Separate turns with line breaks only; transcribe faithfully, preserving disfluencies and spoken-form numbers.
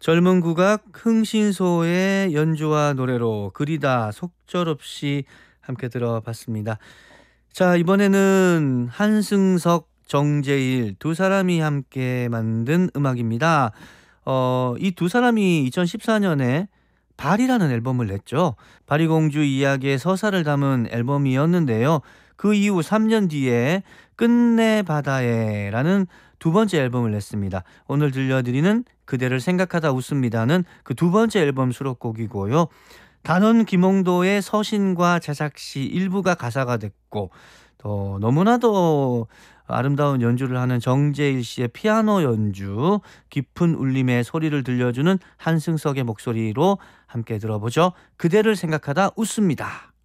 젊은 국악 흥신소의 연주와 노래로 그리다 속절없이 함께 들어봤습니다. 자, 이번에는 한승석, 정제일 두 사람이 함께 만든 음악입니다. 어, 이 두 사람이 이천십사 년에 발이라는 앨범을 냈죠. 바리공주 이야기의 서사를 담은 앨범이었는데요. 그 이후 삼 년 뒤에 끝내 바다에라는 두 번째 앨범을 냈습니다. 오늘 들려드리는 그대를 생각하다 웃습니다는 그 두 번째 앨범 수록곡이고요. 단원 김홍도의 서신과 제작시 일부가 가사가 됐고, 또 너무나도 아름다운 연주를 하는 정재일 씨의 피아노 연주, 깊은 울림의 소리를 들려주는 한승석의 목소리로 함께 들어보죠. 그대를 생각하다 웃습니다.